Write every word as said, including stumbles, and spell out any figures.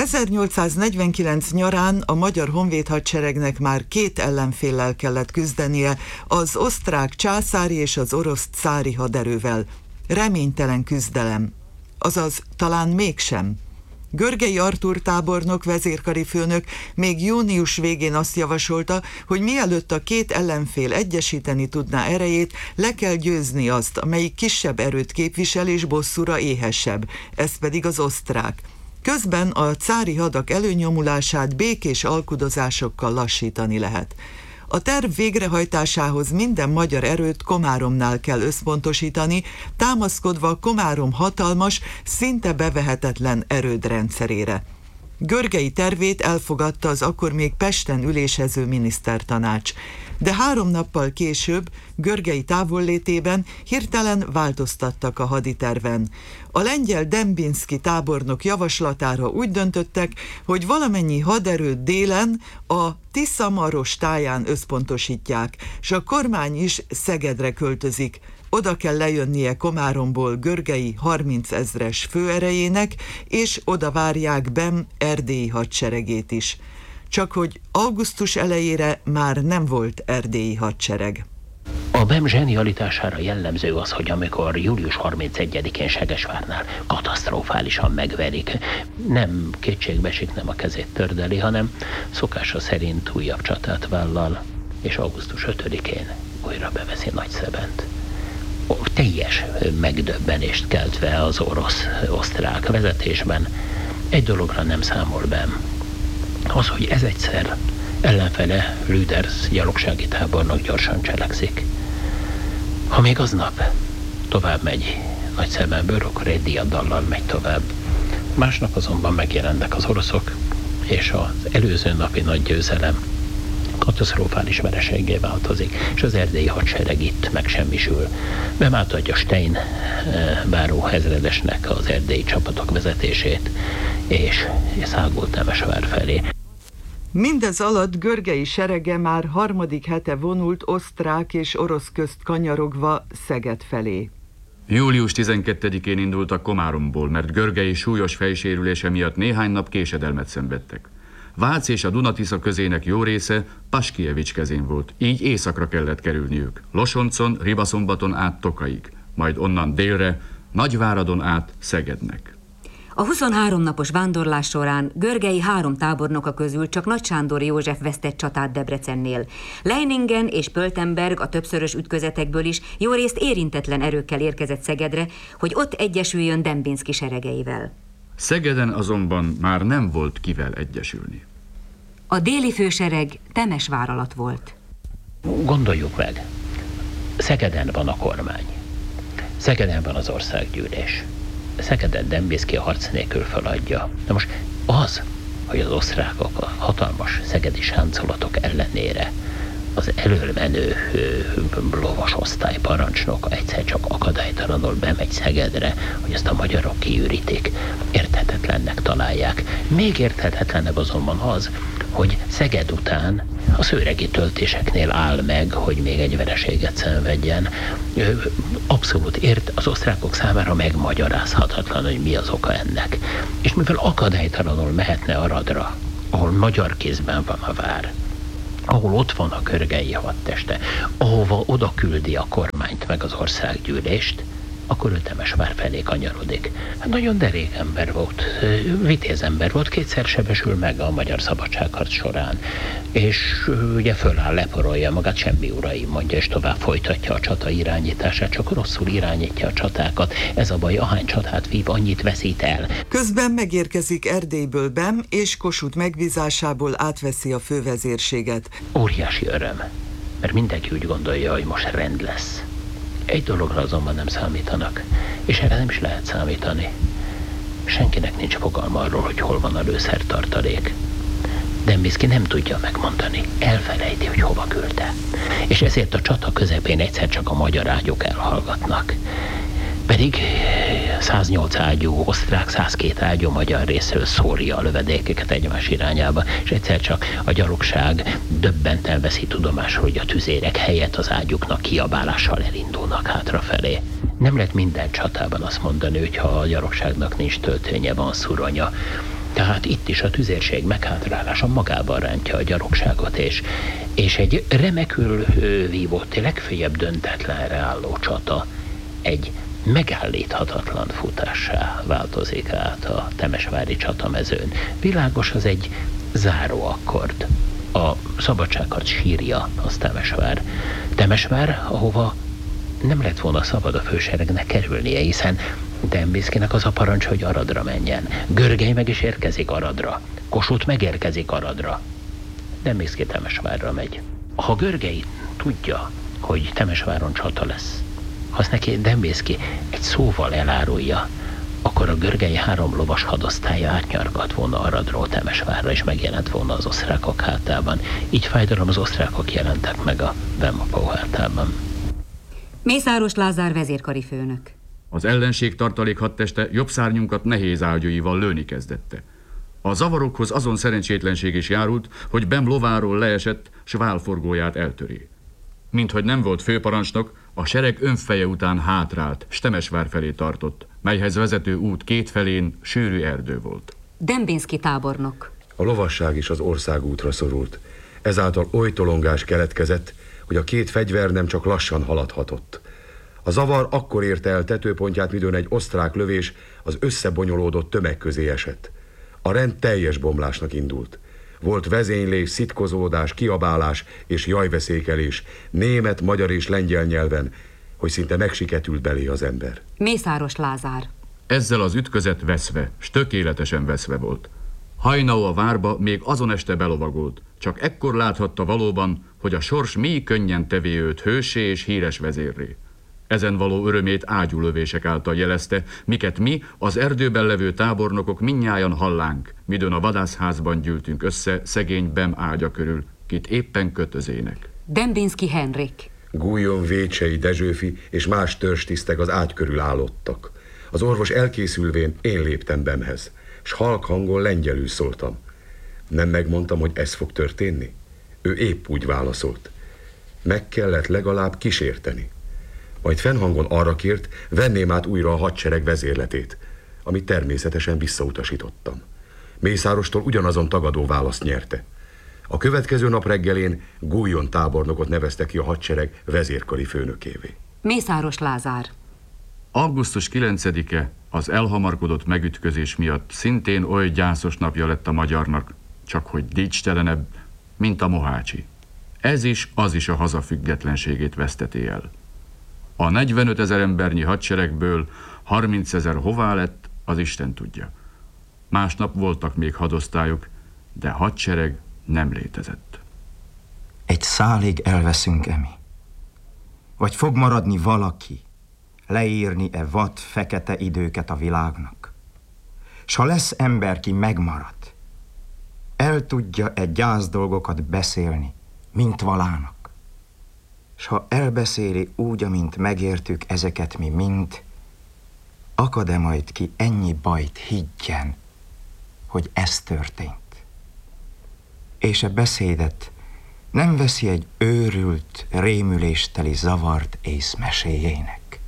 ezernyolcszáznegyvenkilenc nyarán a magyar honvéd hadseregnek már két ellenféllel kellett küzdenie, az osztrák császári és az orosz cári haderővel. Reménytelen küzdelem. Azaz, talán mégsem. Görgei Artúr tábornok, vezérkari főnök még június végén azt javasolta, hogy mielőtt a két ellenfél egyesíteni tudná erejét, le kell győzni azt, amelyik kisebb erőt képvisel és bosszúra éhesebb, ez pedig az osztrák. Közben a cári hadak előnyomulását békés alkudozásokkal lassítani lehet. A terv végrehajtásához minden magyar erőt Komáromnál kell összpontosítani, támaszkodva Komárom hatalmas, szinte bevehetetlen erődrendszerére. Görgei tervét elfogadta az akkor még Pesten ülésező minisztertanács, de három nappal később, Görgei távollétében hirtelen változtattak a haditerven. A lengyel Dembinski tábornok javaslatára úgy döntöttek, hogy valamennyi haderőt délen a Tisza-Maros táján összpontosítják, s a kormány is Szegedre költözik. Oda kell lejönnie Komáromból Görgei harmincezres főerejének, és oda várják Bem erdélyi hadseregét is. Csak hogy augusztus elejére már nem volt erdélyi hadsereg. A Bem zsenialitására jellemző az, hogy amikor július harmincegyedikén Segesvárnál katasztrofálisan megverik, nem kétségbe esik, nem a kezét tördeli, hanem szokása szerint újabb csatát vállal, és augusztus ötödikén újra beveszi Nagyszebent. Teljes megdöbbenést keltve az orosz-osztrák vezetésben. Egy dologra nem számol Bem. Az, hogy ez egyszer ellenfele Lüders gyalogsági tábornok gyorsan cselekszik. Ha még aznap tovább megy Nagyszebenből, akkor egy diadallal megy tovább. Másnap azonban megjelennek az oroszok, és az előző napi nagy győzelem katasztrofális vereséggé változik, és az erdélyi hadsereg itt megsemmisül. Bem átadja Stein báró ezredesnek az erdélyi csapatok vezetését, és szágul Temesvár felé. Mindez alatt Görgei serege már harmadik hete vonult osztrák és orosz közt kanyarogva Szeged felé. július tizenkettedikén indultak Komáromból, mert Görgei súlyos fejsérülése miatt néhány nap késedelmet szenvedtek. Vác és a Dunatisza közének jó része Paskijevics kezén volt, így északra kellett kerülniük. Losoncon, Ribaszombaton át Tokaig, majd onnan délre, Nagyváradon át Szegednek. A huszonhárom napos vándorlás során Görgei három tábornoka közül csak Nagy Sándor József vesztett csatát Debrecennél. Leiningen és Pöltenberg a többszörös ütközetekből is jó részt érintetlen erőkkel érkezett Szegedre, hogy ott egyesüljön Dembinski seregeivel. Szegeden azonban már nem volt kivel egyesülni. A déli fősereg Temesvár alatt volt. Gondoljuk meg, Szegeden van a kormány, Szegeden van az országgyűlés, Szegeden Dembinski a harc nélkül feladja. Na most az, hogy az osztrákok a hatalmas szegedi sáncolatok ellenére az elölmenő lovas osztály parancsnoka egyszer csak akadálytalanul bemegy Szegedre, hogy ezt a magyarok kiürítik, érthetetlennek találják. Még érthetetlenebb azonban az, hogy Szeged után a szőregi töltéseknél áll meg, hogy még egy vereséget szenvedjen. Abszolút ért, az osztrákok számára megmagyarázhatatlan, hogy mi az oka ennek. És mivel akadálytalanul mehetne Aradra, ahol magyar kézben van a vár, ahol ott van a görgei hadteste, ahova oda küldi a kormányt meg az országgyűlést, akkor ő Temesvár felé kanyarodik. Hát nagyon derék ember volt, vitéz ember volt, kétszer sebesül meg a magyar szabadságharc során, és ugye föláll, leporolja magát, semmi uraim, mondja, és tovább folytatja a csata irányítását, csak rosszul irányítja a csatákat. Ez a baj, ahány csatát vív, annyit veszít el. Közben megérkezik Erdélyből Bem, és Kossuth megbízásából átveszi a fővezérséget. Óriási öröm, mert mindenki úgy gondolja, hogy most rend lesz. Egy dologra azonban nem számítanak, és erre nem is lehet számítani. Senkinek nincs fogalma arról, hogy hol van a lőszertartalék. Dembinski nem tudja megmondani, elfelejti, hogy hova küldte. És ezért a csata közepén egyszer csak a magyar ágyok elhallgatnak. Pedig száznyolc ágyú osztrák, százkettő ágyú magyar részről szórja a lövedékeket egymás irányába, és egyszer csak a gyalogság döbbenten veszi tudomásról, hogy a tüzérek helyett az ágyuknak kiabálással elindulnak hátrafelé. Nem lehet minden csatában azt mondani, hogy ha a gyalogságnak nincs töltőnye, van szuronya. Tehát itt is a tüzérség meghátrálása magában rántja a gyalogságot, és, és egy remekül vívott, legfeljebb döntetlenre álló csata egy megállíthatatlan futássá változik át a temesvári csatamezőn. Világos, az egy záró akkord. A szabadságharc sírja az Temesvár. Temesvár, ahova nem lett volna szabad a főseregnek kerülnie, hiszen Dembészkinek az a parancs, hogy Aradra menjen. Görgely meg is érkezik Aradra. Kossuth megérkezik Aradra. Dembészki Temesvárra megy. Ha Görgely tudja, hogy Temesváron csata lesz, ha azt neki Dembészki egy szóval elárulja, akkor a Görgei három lovas hadosztálya átnyargat volna Aradról Temesvárra, és megjelent volna az osztrákok hátában. Így fájdalom az osztrákok jelentek meg a Vemapó hátában. Mészáros Lázár vezérkari főnök. Az ellenség tartalék hadteste jobb szárnyunkat nehéz ágyúival lőni kezdette. A zavarokhoz azon szerencsétlenség is járult, hogy Bem lováról leesett, s válforgóját eltöri. Minthogy nem volt főparancsnok, a sereg önfeje után hátrált, s Temesvár felé tartott, melyhez vezető út két felén sűrű erdő volt. Dembinski tábornok. A lovasság is az országútra szorult. Ezáltal oly tolongás keletkezett, hogy a két fegyver nem csak lassan haladhatott. A zavar akkor érte el tetőpontját, midőn egy osztrák lövés az összebonyolódott tömeg közé esett. A rend teljes bomlásnak indult. Volt vezénylés, szitkozódás, kiabálás és jajveszékelés, német, magyar és lengyel nyelven, hogy szinte megsiketült belé az ember. Mészáros Lázár. Ezzel az ütközet veszve, s tökéletesen veszve volt. Hajnau a várba még azon este belovagolt, csak ekkor láthatta valóban, hogy a sors mély könnyen tevé őt hőssé és híres vezérré. Ezen való örömét ágyúlövések által jelezte, miket mi, az erdőben levő tábornokok mindnyájan hallánk, midőn a vadászházban gyűltünk össze szegény Bem ágya körül, kit éppen kötözének. Dembinski Henrik. Guyon, Vécsei, Dezsőfi és más törstisztek az ágy körül állottak. Az orvos elkészülvén én léptem Bemhez, s halk hangon lengyelül szóltam. Nem megmondtam, hogy ez fog történni? Ő épp úgy válaszolt. Meg kellett legalább kísérteni. Majd fennhangon arra kért, venném át újra a hadsereg vezérletét, amit természetesen visszautasítottam. Mészárostól ugyanazon tagadó választ nyerte. A következő nap reggelén Guyon tábornokot nevezte ki a hadsereg vezérkari főnökévé. Mészáros Lázár. augusztus kilencedike az elhamarkodott megütközés miatt szintén oly gyászos napja lett a magyarnak, csak hogy dicstelenebb, mint a Mohácsi. Ez is, az is a haza függetlenségét veszteti el. A negyvenöt ezer embernyi hadseregből harmincezer hová lett, az Isten tudja. Másnap voltak még hadosztályok, de hadsereg nem létezett. Egy szálig elveszünk, Emi. Vagy fog maradni valaki, leírni-e vad fekete időket a világnak? S ha lesz ember, ki megmarad, el tudja-e gyász dolgokat beszélni, mint valának? S ha elbeszéli úgy, amint megértük ezeket mi mind, akad-e majd ki ennyi bajt higgyen, hogy ez történt? És a beszédet nem veszi egy őrült, rémülésteli zavart ész meséjének?